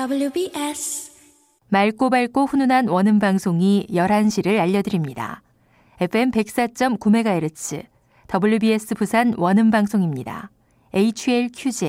WBS 맑고 밝고 훈훈한 원음 방송이 11시를 알려드립니다. FM 104.9MHz WBS 부산 원음 방송입니다. HLQJ